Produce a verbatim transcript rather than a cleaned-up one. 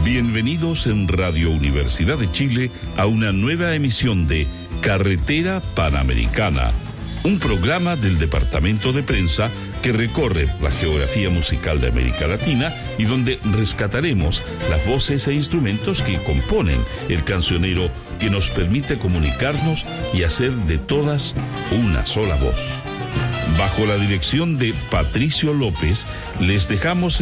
Bienvenidos en Radio Universidad de Chile a una nueva emisión de Carretera Panamericana, un programa del Departamento de Prensa que recorre la geografía musical de América Latina y donde rescataremos las voces e instrumentos que componen el cancionero que nos permite comunicarnos y hacer de todas una sola voz. Bajo la dirección de Patricio López, les dejamos